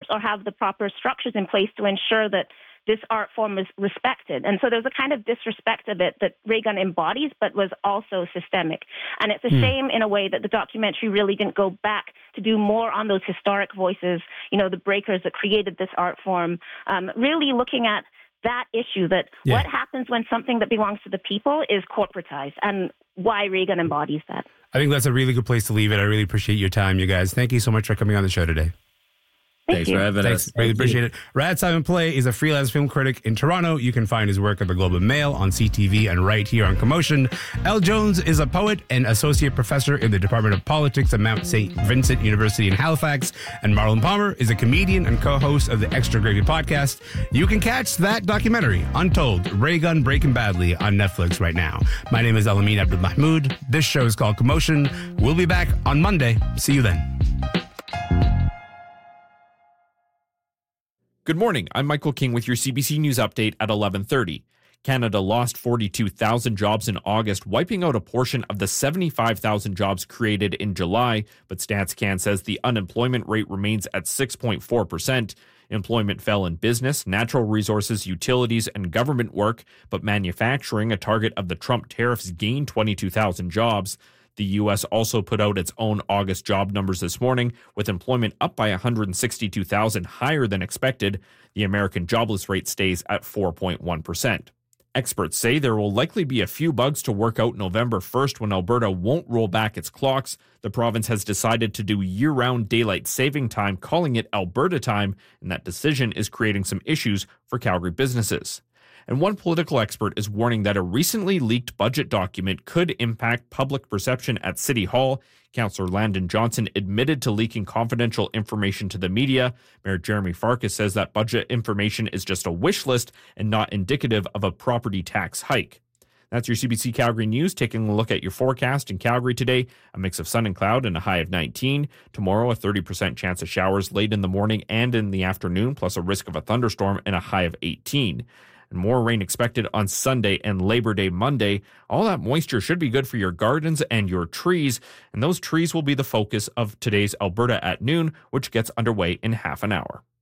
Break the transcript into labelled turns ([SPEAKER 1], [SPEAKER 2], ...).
[SPEAKER 1] or have the proper structures in place to ensure that this art form is respected. And so there's a kind of disrespect of it that Raygun embodies, but was also systemic. And it's a shame in a way that the documentary really didn't go back to do more on those historic voices, the breakers that created this art form, really looking at that issue, that what happens when something that belongs to the people is corporatized, and why Raygun embodies that.
[SPEAKER 2] I think that's a really good place to leave it. I really appreciate your time, you guys. Thank you so much for coming on the show today.
[SPEAKER 3] Thanks for having us.
[SPEAKER 2] Really appreciate it. Rad Simon Play is a freelance film critic in Toronto. You can find his work at the Globe and Mail, on CTV, and right here on Commotion. Elle Jones is a poet and associate professor in the Department of Politics at Mount St. Vincent University in Halifax. And Marlon Palmer is a comedian and co-host of the Extra Gravy podcast. You can catch that documentary, Untold, Raygun Breaking Badly, on Netflix right now. My name is Alamin Abdul Mahmoud. This show is called Commotion. We'll be back on Monday. See you then.
[SPEAKER 4] Good morning. I'm Michael King with your CBC News update at 11:30. Canada lost 42,000 jobs in August, wiping out a portion of the 75,000 jobs created in July, but StatsCan says the unemployment rate remains at 6.4%. Employment fell in business, natural resources, utilities, and government work, but manufacturing, a target of the Trump tariffs, gained 22,000 jobs. The U.S. also put out its own August job numbers this morning, with employment up by 162,000, higher than expected. The American jobless rate stays at 4.1%. Experts say there will likely be a few bugs to work out November 1st when Alberta won't roll back its clocks. The province has decided to do year-round daylight saving time, calling it Alberta time, and that decision is creating some issues for Calgary businesses. And one political expert is warning that a recently leaked budget document could impact public perception at City Hall. Councillor Landon Johnson admitted to leaking confidential information to the media. Mayor Jeremy Farkas says that budget information is just a wish list and not indicative of a property tax hike. That's your CBC Calgary News. Taking a look at your forecast in Calgary today, a mix of sun and cloud and a high of 19. Tomorrow, a 30% chance of showers late in the morning and in the afternoon, plus a risk of a thunderstorm and a high of 18. And more rain expected on Sunday and Labor Day Monday. All that moisture should be good for your gardens and your trees, and those trees will be the focus of today's Alberta at Noon, which gets underway in half an hour.